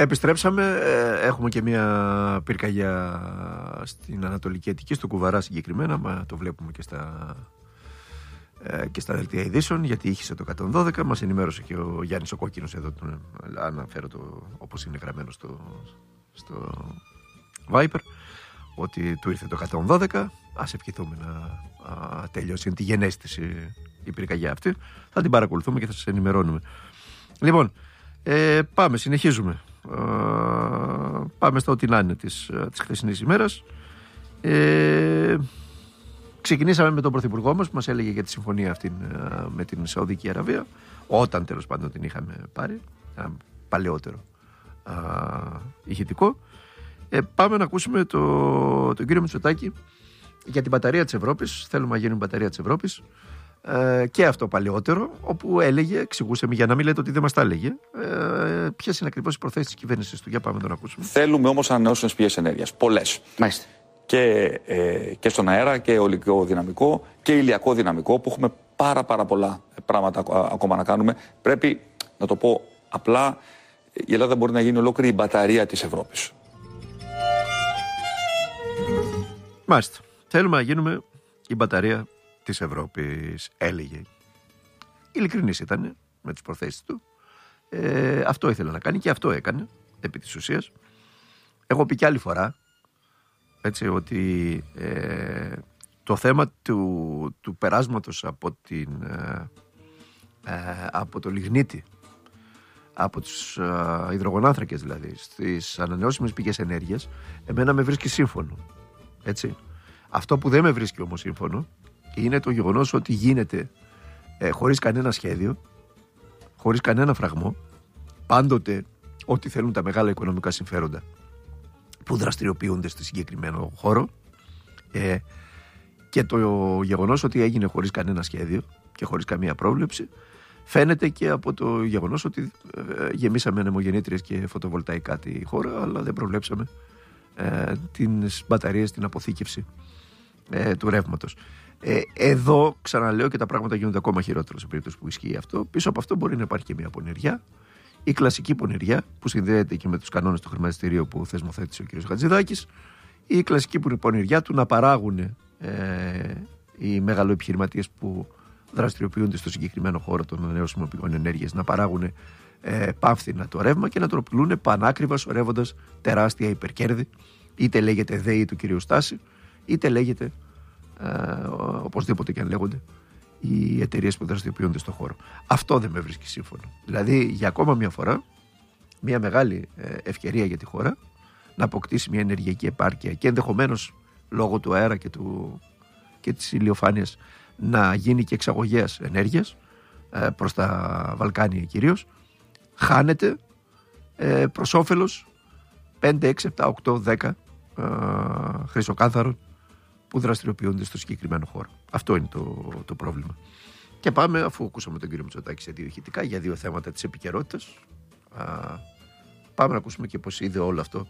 Επιστρέψαμε, έχουμε και μια πυρκαγιά στην Ανατολική Αττική, στο Κουβαρά συγκεκριμένα, μα το βλέπουμε και στα δελτία ειδήσεων, γιατί ήχησε το 112. Μας ενημέρωσε και ο Γιάννης ο Κόκκινος εδώ, αναφέρω το όπως είναι γραμμένο στο Viper, ότι του ήρθε το 112. Ας ευχηθούμε να τελειώσει τη γενέση της η πυρκαγιά αυτή. Θα την παρακολουθούμε και θα σας ενημερώνουμε. Λοιπόν, συνεχίζουμε. Πάμε στα ό,τι να είναι της χθεσινής ημέρας. Ξεκινήσαμε με τον Πρωθυπουργό μας που μας έλεγε για τη συμφωνία αυτή με την Σαουδική Αραβία, όταν τέλος πάντων την είχαμε πάρει, ένα παλαιότερο ηχητικό. Πάμε να ακούσουμε τον κύριο Μητσοτάκη για την μπαταρία της Ευρώπης. Θέλουμε να γίνουμε μπαταρία της Ευρώπης. Και αυτό παλαιότερο, όπου έλεγε, εξηγούσε για να μην λέτε ότι δεν μας τα έλεγε, ποιες είναι ακριβώς οι προθέσεις της κυβέρνησης του. Για πάμε να τον ακούσουμε. Θέλουμε όμως ανανεώσιμες πηγές ενέργειας. Πολλές. Μάλιστα. Και στον αέρα και ολικό δυναμικό και ηλιακό δυναμικό, που έχουμε πάρα πολλά πράγματα ακόμα να κάνουμε. Πρέπει να το πω απλά, η Ελλάδα μπορεί να γίνει ολόκληρη η μπαταρία της Ευρώπης. Μάλιστα. Θέλουμε να γίνουμε η μπαταρία της Ευρώπης, έλεγε. Ειλικρινής ήταν με τις προθέσεις του. Αυτό ήθελε να κάνει και αυτό έκανε επί της ουσίας. Έχω πει και άλλη φορά, έτσι, ότι το θέμα του περάσματος από το λιγνίτη, από τους υδρογονάνθρακες δηλαδή, στις ανανεώσιμες πηγές ενέργειας, εμένα με βρίσκει σύμφωνο. Έτσι. Αυτό που δεν με βρίσκει όμως σύμφωνο είναι το γεγονός ότι γίνεται χωρίς κανένα σχέδιο, χωρίς κανένα φραγμό, πάντοτε ό,τι θέλουν τα μεγάλα οικονομικά συμφέροντα που δραστηριοποιούνται στο συγκεκριμένο χώρο, και το γεγονός ότι έγινε χωρίς κανένα σχέδιο και χωρίς καμία πρόβλεψη φαίνεται και από το γεγονός ότι γεμίσαμε ανεμογεννήτριες και φωτοβολταϊκά τη χώρα, αλλά δεν προβλέψαμε τις μπαταρίες, την αποθήκευση του ρεύματος. Εδώ ξαναλέω και τα πράγματα γίνονται ακόμα χειρότερα σε περίπτωση που ισχύει αυτό. Πίσω από αυτό μπορεί να υπάρχει και μια πονηριά, η κλασική πονηριά που συνδέεται και με τους κανόνες του χρηματιστηρίου που θεσμοθέτησε ο κ. Χατζηδάκης, η κλασική πονηριά του να παράγουν οι μεγαλοεπιχειρηματίες που δραστηριοποιούνται στο συγκεκριμένο χώρο των ανανεώσιμων πηγών ενέργειας, να παράγουν παύθυνα το ρεύμα και να το πουλούν πανάκριβα, σωρεύοντας τεράστια υπερκέρδη, είτε λέγεται ΔΕΗ του κ. Στάση, είτε λέγεται οπωσδήποτε και αν λέγονται οι εταιρείες που δραστηριοποιούνται στον χώρο. Αυτό δεν με βρίσκει σύμφωνο. Δηλαδή, για ακόμα μια φορά, μια μεγάλη ευκαιρία για τη χώρα να αποκτήσει μια ενεργειακή επάρκεια και ενδεχομένως λόγω του αέρα και της ηλιοφάνειας να γίνει και εξαγωγέας ενέργειας προς τα Βαλκάνια κυρίως, χάνεται προς όφελος 5, 6, 7, 8, 10 χρυσοκάνθαρων που δραστηριοποιούνται στο συγκεκριμένο χώρο. Αυτό είναι το πρόβλημα. Και πάμε, αφού ακούσαμε τον κύριο Μητσοτάκη σε δύο ηχητικά για δύο θέματα της επικαιρότητας, πάμε να ακούσουμε και πώς είδε όλο αυτό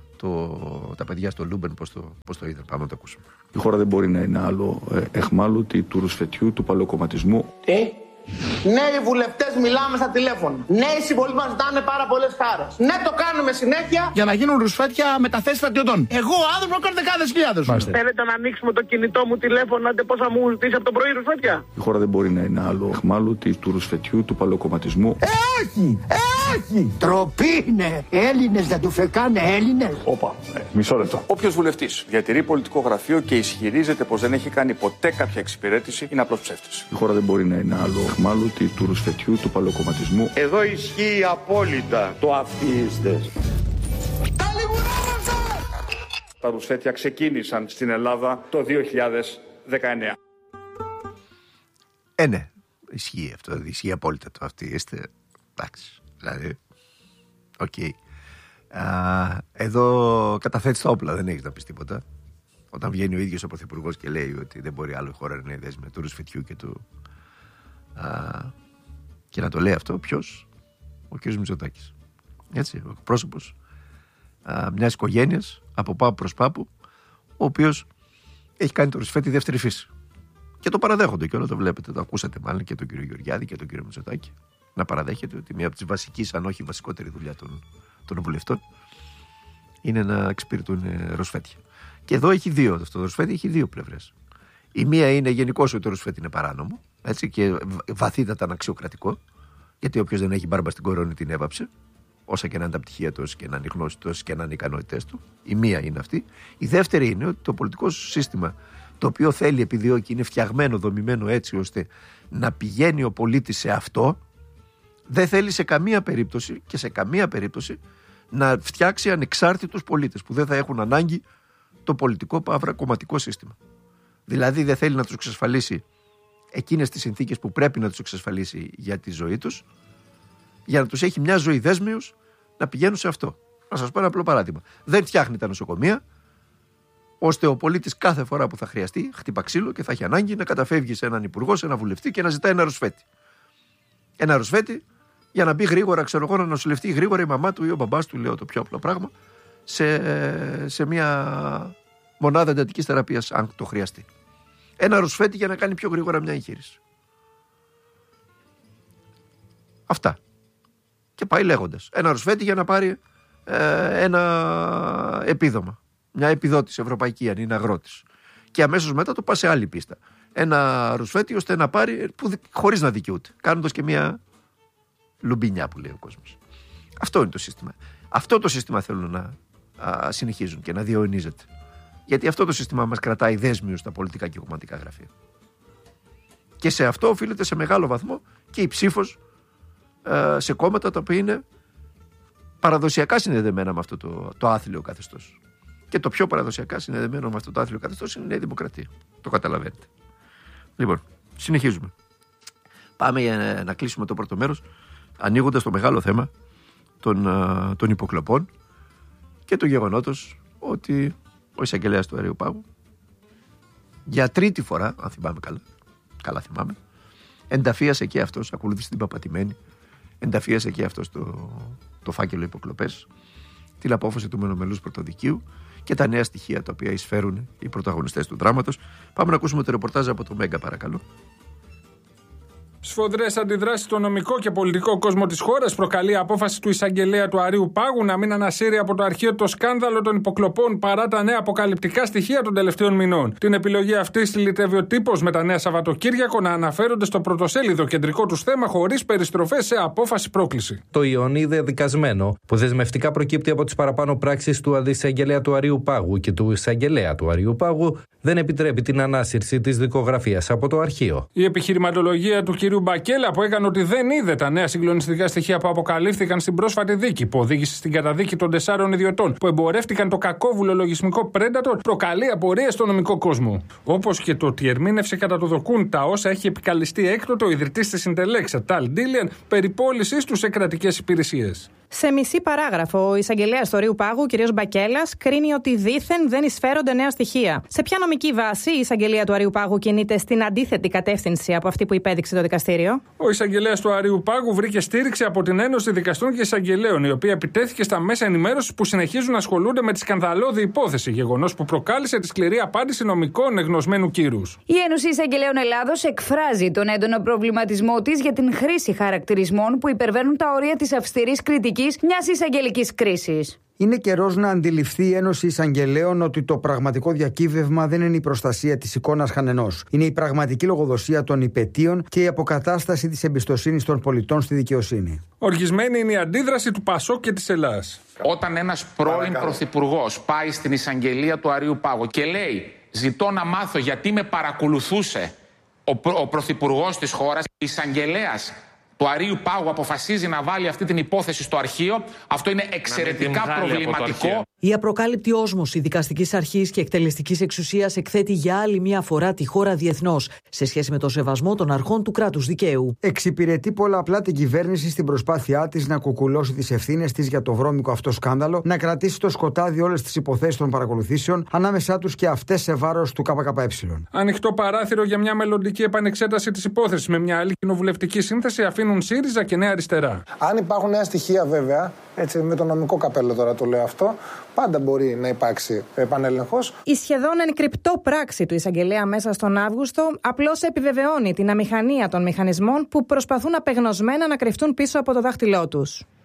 τα παιδιά στο Λούμπεν, πώς το είδαν. Πάμε να το ακούσουμε. Η χώρα δεν μπορεί να είναι άλλο αιχμάλωτη του ρουσφετιού, του παλαιοκομματισμού. Νέοι βουλευτές μιλάμε στα τηλέφωνα. Νέοι συμπολίτες μας ζητάνε πάρα πολλές χάρες. Ναι, το κάνουμε συνέχεια για να γίνουν ρουσφέτια με τα θέση στρατιωτών. Εγώ, άνθρωπο, κάνω δεκάδες χιλιάδες. Θέλετε να ανοίξουμε το κινητό μου τηλέφωνο, άντε πώς θα μου ζητήσει από το πρωί ρουσφέτια. Η χώρα δεν μπορεί να είναι άλλο αιχμάλωτη του ρουσφετιού, του παλαιοκομματισμού. Όχι! Τροπή είναι! Έλληνες δεν του φεκάνε Έλληνες. Όπα, μισό λεπτό. Όποιος βουλευτής διατηρεί πολιτικό γραφείο και ισχυρίζεται πως δεν έχει κάνει ποτέ κάποια εξυπηρέτηση, είναι απλώς ψεύτης. Η χώρα δεν μπορεί να είναι άλλο αιχμάλωτη του ρουσφετιού, του παλαιοκομματισμού. Εδώ ισχύει απόλυτα το αυτοί είστε. Τα ρουσφέτια ξεκίνησαν στην Ελλάδα το 2019. Ναι, ισχύει αυτό, ισχύει απόλυτα το αυτοί είστε. Εντάξει, δηλαδή, οκ. Εδώ καταθέτεις τα όπλα, δεν έχεις να πεις τίποτα. Όταν βγαίνει ο ίδιος ο Πρωθυπουργός και λέει ότι δεν μπορεί άλλο η χώρα να είναι δέσμη του ρουσφετιού και να το λέει αυτό, ποιος? Ο κ. Μητσοτάκης. Έτσι, ο πρόσωπος μιας οικογένειας από πάπου προς πάπου, ο οποίος έχει κάνει το ρουσφέτη δεύτερη φύση. Και το παραδέχονται και όλα το βλέπετε. Το ακούσατε μάλλον και τον κύριο Γεωργιάδη και τον κύριο Μητσοτάκη να παραδέχεται ότι μία από τις βασικές, αν όχι βασικότερη δουλειά των των βουλευτών είναι να εξυπηρετούν ρουσφέτια. Και εδώ έχει δύο, αυτό το ρουσφέτη έχει δύο πλευρές. Η μία είναι γενικώς ότι το ρουσφέτη είναι παράνομο, έτσι, και βαθύτατα αναξιοκρατικό, γιατί όποιος δεν έχει μπάρμπα στην κορώνη την έβαψε, όσα και να είναι τα πτυχία του, και να είναι οι γνώσεις του, και να είναι οι ικανότητες του. Η μία είναι αυτή. Η δεύτερη είναι ότι το πολιτικό σύστημα, το οποίο θέλει, επιδιώκει, είναι φτιαγμένο, δομημένο έτσι ώστε να πηγαίνει ο πολίτης σε αυτό, δεν θέλει σε καμία περίπτωση να φτιάξει ανεξάρτητους πολίτες που δεν θα έχουν ανάγκη το πολιτικό παύρα κομματικό σύστημα. Δηλαδή δεν θέλει να τους εξασφαλίσει εκείνες τις συνθήκες που πρέπει να τους εξασφαλίσει για τη ζωή τους, για να τους έχει μια ζωή δέσμεως να πηγαίνουν σε αυτό. Να σας πω ένα απλό παράδειγμα. Δεν φτιάχνει τα νοσοκομεία ώστε ο πολίτης κάθε φορά που θα χρειαστεί χτύπα ξύλο και θα έχει ανάγκη να καταφεύγει σε έναν υπουργό, σε έναν βουλευτή και να ζητάει ένα ρουσφέτη. Ένα ρουσφέτη για να μπει γρήγορα, ξέρω εγώ, να νοσηλευτεί γρήγορα η μαμά του ή ο μπαμπάς του, λέω το πιο απλό πράγμα, σε μια μονάδα εντατικής θεραπείας, αν το χρειαστεί. Ένα ρουσφέτη για να κάνει πιο γρήγορα μια εγχείρηση. Αυτά. Και πάει λέγοντας. Ένα ρουσφέτη για να πάρει ένα επίδομα. Μια επιδότηση ευρωπαϊκή, αν είναι αγρότης. Και αμέσως μετά το πάει σε άλλη πίστα. Ένα ρουσφέτη ώστε να πάρει χωρίς να δικαιούται. Κάνοντας και μια λουμπινιά που λέει ο κόσμος. Αυτό είναι το σύστημα. Αυτό το σύστημα θέλουν να συνεχίζουν και να διαιωνίζεται. Γιατί αυτό το σύστημα μας κρατάει δέσμιους στα πολιτικά και κομματικά γραφεία. Και σε αυτό οφείλεται σε μεγάλο βαθμό και η ψήφος σε κόμματα τα οποία είναι παραδοσιακά συνδεδεμένα με αυτό το άθλιο καθεστώς. Και το πιο παραδοσιακά συνδεδεμένο με αυτό το άθλιο καθεστώς είναι η Νέα Δημοκρατία. Το καταλαβαίνετε. Λοιπόν, συνεχίζουμε. Πάμε για να κλείσουμε το πρώτο μέρος, ανοίγοντας το μεγάλο θέμα των υποκλοπών και του γεγονότος ότι ο εισαγγελέας του Αρείου Πάγου για τρίτη φορά, αν θυμάμαι καλά θυμάμαι, ενταφίασε και αυτός, ακολούθησε την παπατημένη, ενταφίασε και αυτός το φάκελο υποκλοπές, την απόφαση του Μονομελούς Πρωτοδικείου και τα νέα στοιχεία τα οποία εισφέρουν οι πρωταγωνιστές του δράματος. Πάμε να ακούσουμε το ρεπορτάζ από το Μέγκα, παρακαλώ. Σφοδρές αντιδράσεις στο νομικό και πολιτικό κόσμο της χώρας προκαλεί η απόφαση του εισαγγελέα του Αρείου Πάγου να μην ανασύρει από το αρχείο το σκάνδαλο των υποκλοπών παρά τα νέα αποκαλυπτικά στοιχεία των τελευταίων μηνών. Την επιλογή αυτή στυλιτεύει ο τύπος με τα νέα Σαββατοκύριακο να αναφέρονται στο πρωτοσέλιδο κεντρικό του θέμα χωρίς περιστροφές σε απόφαση πρόκληση. Το Ιωνίδε δικασμένο, που δεσμευτικά προκύπτει από τις παραπάνω πράξεις του αντισαγγελέα του Αρείου Πάγου και του εισαγγελέα του Αρείου Πάγου, δεν επιτρέπει την ανάσυρση της δικογραφίας από το αρχείο. Η επιχειρηματολογία του κυρίου Μπακέλα, που έκανε ότι δεν είδε τα νέα συγκλονιστικά στοιχεία που αποκαλύφθηκαν στην πρόσφατη δίκη, που οδήγησε στην καταδίκη των 4 ιδιωτών που εμπορεύτηκαν το κακόβουλο λογισμικό Predator, προκαλεί απορίες στο νομικό κόσμο. Όπως και το ότι ερμήνευσε κατά το δοκούν τα όσα έχει επικαλεστεί έκτοτε ο ιδρυτής της Συντελέξα, Ταλ Ντίλιαν, περί πώλησής του σε κρατικές υπηρεσίες. Σε μισή παράγραφο, ο εισαγγελέας του Αρείου Πάγου, κ. Μπακέλας, κρίνει ότι δήθεν δεν εισφέρονται νέα στοιχεία. Σε ποια νομική βάση η εισαγγελία του Αρείου Πάγου κινείται στην αντίθετη κατεύθυνση από αυτή που υπέδειξε το δικαστήριο? Ο εισαγγελέας του Αρείου Πάγου βρήκε στήριξη από την Ένωση Δικαστών και Εισαγγελέων, η οποία επιτέθηκε στα μέσα ενημέρωσης που συνεχίζουν να ασχολούνται με τη σκανδαλώδη υπόθεση, γεγονός που προκάλεσε τη σκληρή απάντηση νομικών εγνωσμένου κύρους. Η Ένωση Εισαγγελέων Ελλάδος εκφράζει τον έντονο προβληματισμό της για την χρήση χαρακτηρισμών που υπερβαίνουν τα όρια της αυστηρής κριτικής μιας εισαγγελικής κρίσης. Είναι καιρός να αντιληφθεί η Ένωση Εισαγγελέων ότι το πραγματικό διακύβευμα δεν είναι η προστασία της εικόνας κανενός. Είναι η πραγματική λογοδοσία των υπαιτίων και η αποκατάσταση της εμπιστοσύνης των πολιτών στη δικαιοσύνη. Οργισμένη είναι η αντίδραση του ΠΑΣΟΚ και της Ελλάδας. Όταν ένας πρώην πρωθυπουργός πάει στην εισαγγελία του Αρείου Πάγου και λέει «Ζητώ να μάθω γιατί με παρακολουθούσε ο πρωθυπουργός της χώρας», εισαγγελέας του Αρείου Πάγου αποφασίζει να βάλει αυτή την υπόθεση στο αρχείο, αυτό είναι εξαιρετικά προβληματικό. Η απροκάλυπτη όσμωση δικαστικής αρχής και εκτελεστικής εξουσίας εκθέτει για άλλη μια φορά τη χώρα διεθνώς σε σχέση με το σεβασμό των αρχών του κράτους δικαίου. Εξυπηρετεί πολλαπλά την κυβέρνηση στην προσπάθειά της να κουκουλώσει τις ευθύνες της για το βρώμικο αυτό σκάνδαλο, να κρατήσει στο σκοτάδι όλες τις υποθέσεις των παρακολουθήσεων, ανάμεσά τους και αυτές σε βάρος του ΚΚΕ. Ανοιχτό παράθυρο για μια μελλοντική επανεξέταση της υπόθεσης με μια άλλη κοινοβουλευτική σύνθεση αφήνουν ΣΥΡΙΖΑ και Νέα Αριστερά. Αν υπάρχουν νέα στοιχεία, βέβαια, έτσι με το νομικό καπέλο τώρα το λέω αυτό, πάντα μπορεί να υπάρξει επανέλεγχος. Η σχεδόν ενκρυπτό πράξη του εισαγγελέα μέσα στον Αύγουστο απλώς επιβεβαιώνει την αμηχανία των μηχανισμών που προσπαθούν απεγνωσμένα να κρυφτούν πίσω από το δάχτυλό τους.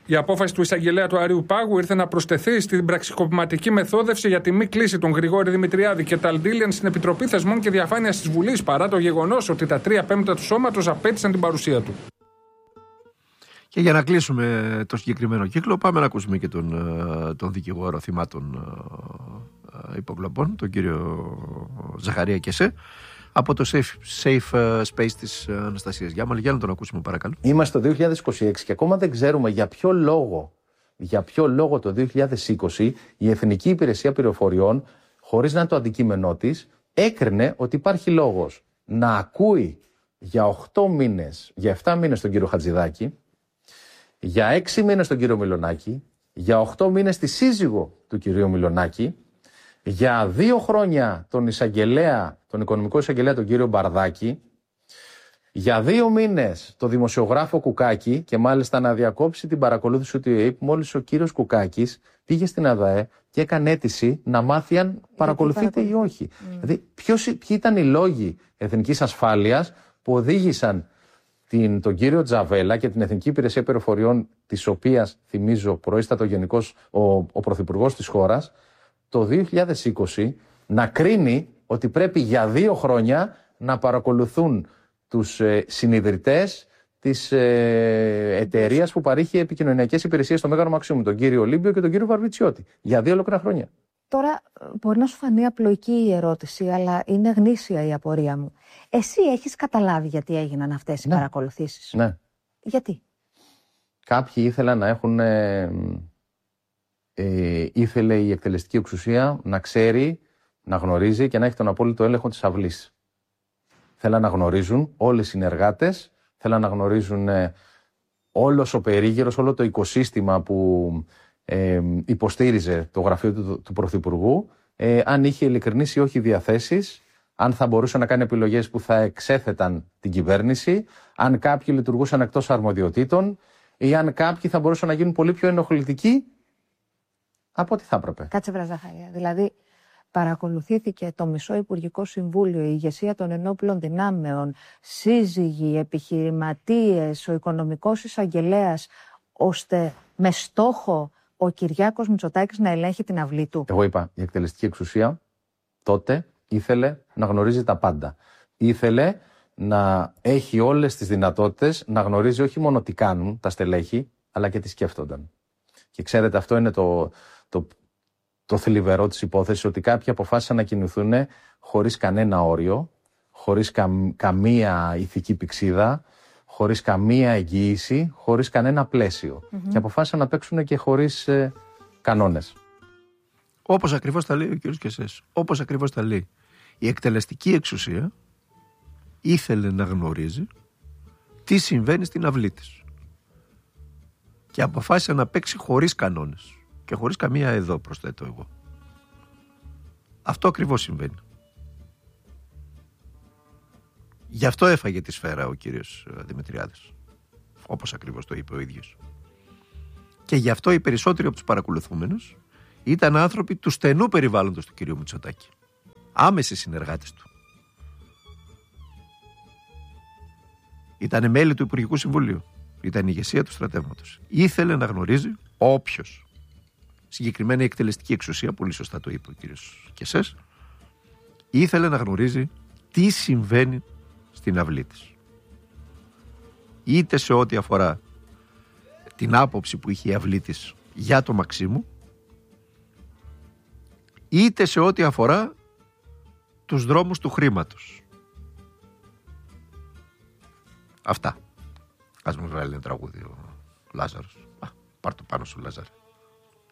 Η απόφαση του εισαγγελέα του Αρείου Πάγου ήρθε να προσθεθεί στην πραξικοπηματική μεθόδευση για τη μη κλίση των Γρηγόρη Δημητριάδη και Ταλντίλιαν στην Επιτροπή Θεσμών και Διαφάνειας της Βουλής, παρά το γεγονός ότι τα 3/5 του σώματος απέτησαν την παρουσία του. Και για να κλείσουμε το συγκεκριμένο κύκλο, πάμε να ακούσουμε και τον δικηγόρο θυμάτων υποκλοπών, τον κύριο Ζαχαρία Κεσέ, από το Safe Space της Αναστασίας Γιάμαλη. Για να τον ακούσουμε, παρακαλώ. Είμαστε το 2026 και ακόμα δεν ξέρουμε για ποιο λόγο το 2020 η Εθνική Υπηρεσία Πληροφοριών, χωρίς να είναι το αντικείμενό της, έκρινε ότι υπάρχει λόγος να ακούει για 8 μήνες, για 7 μήνες τον κύριο Χατζηδάκη, για 6 μήνες τον κύριο Μιλονάκη, για 8 μήνες τη σύζυγο του κυρίου Μιλονάκη, για 2 χρόνια τον εισαγγελέα, τον οικονομικό εισαγγελέα τον κύριο Μπαρδάκη, για 2 μήνες τον δημοσιογράφο Κουκάκη, και μάλιστα να διακόψει την παρακολούθηση του ΕΕΠ μόλις ο κύριος Κουκάκης πήγε στην ΑΔΑΕ και έκανε αίτηση να μάθει αν παρακολουθείται ή όχι. Δηλαδή, ποιοι ήταν οι λόγοι εθνικής ασφάλειας που οδήγησαν τον κύριο Τζαβέλα και την Εθνική Υπηρεσία Πληροφοριών, της οποίας, θυμίζω, προείστατο γενικός ο πρωθυπουργός της χώρας, το 2020 να κρίνει ότι πρέπει για 2 χρόνια να παρακολουθούν τους συνιδρυτές της εταιρείας που παρήχε επικοινωνιακές υπηρεσίες στο Μέγαρο Μαξίμου, τον κύριο Ολύμπιο και τον κύριο Βαρβιτσιώτη, για 2 ολόκληρα χρόνια. Τώρα, μπορεί να σου φανεί απλοϊκή η ερώτηση, αλλά είναι γνήσια η απορία μου. Εσύ έχεις καταλάβει γιατί έγιναν αυτές οι παρακολουθήσεις? Ναι. Γιατί? Κάποιοι ήθελαν να έχουν... ήθελε η εκτελεστική εξουσία να ξέρει, να γνωρίζει και να έχει τον απόλυτο έλεγχο της αυλής. Θέλαν να γνωρίζουν όλοι οι συνεργάτες, θέλαν να γνωρίζουν όλος ο περίγυρος, όλο το οικοσύστημα που υποστήριζε το γραφείο του Πρωθυπουργού, αν είχε ειλικρινείς ή όχι διαθέσεις, αν θα μπορούσε να κάνει επιλογές που θα εξέθεταν την κυβέρνηση, αν κάποιοι λειτουργούσαν εκτός αρμοδιοτήτων ή αν κάποιοι θα μπορούσαν να γίνουν πολύ πιο ενοχλητικοί από ό,τι θα έπρεπε. Κάτσε βρε Ζαχαρία. Δηλαδή, παρακολουθήθηκε το μισό Υπουργικό Συμβούλιο, η ηγεσία των ενόπλων δυνάμεων, σύζυγοι, επιχειρηματίες, ο οικονομικός εισαγγελέας, ώστε με στόχο ο Κυριάκος Μητσοτάκης να ελέγχει την αυλή του. Εγώ είπα, η εκτελεστική εξουσία τότε ήθελε να γνωρίζει τα πάντα. Ήθελε να έχει όλες τις δυνατότητες να γνωρίζει όχι μόνο τι κάνουν τα στελέχη, αλλά και τι σκέφτονταν. Και ξέρετε, αυτό είναι το θλιβερό της υπόθεσης, ότι κάποιοι αποφάσισαν να κινηθούν χωρίς κανένα όριο, χωρίς καμία ηθική πυξίδα, χωρίς καμία εγγύηση, χωρίς κανένα πλαίσιο. Και αποφάσισαν να παίξουν και χωρίς κανόνες. Όπως ακριβώς τα λέει ο κ. Κεσές, όπως ακριβώς τα λέει. Η εκτελεστική εξουσία ήθελε να γνωρίζει τι συμβαίνει στην αυλή της. Και αποφάσισε να παίξει χωρίς κανόνες. Και χωρίς καμία εδώ, προσθέτω εγώ. Αυτό ακριβώς συμβαίνει. Γι' αυτό έφαγε τη σφαίρα ο κύριος Δημητριάδης. Όπως ακριβώς το είπε ο ίδιος. Και γι' αυτό οι περισσότεροι από τους παρακολουθούμενους ήταν άνθρωποι του στενού περιβάλλοντος του κυρίου Μητσοτάκη. Άμεσοι συνεργάτες του. Ήταν μέλη του Υπουργικού Συμβουλίου. Ήταν η ηγεσία του στρατεύματος. Ήθελε να γνωρίζει όποιος. Συγκεκριμένα η εκτελεστική εξουσία, πολύ σωστά το είπε ο κύριος Κεσές, ήθελε να γνωρίζει τι συμβαίνει στην αυλή της. Είτε σε ό,τι αφορά την άποψη που είχε η αυλή της για το Μαξίμου, είτε σε ό,τι αφορά τους δρόμους του χρήματος. Αυτά. Ας μου βγάλει ένα τραγούδι ο Λάζαρος. Πάρ' το πάνω σου, Λάζαρε.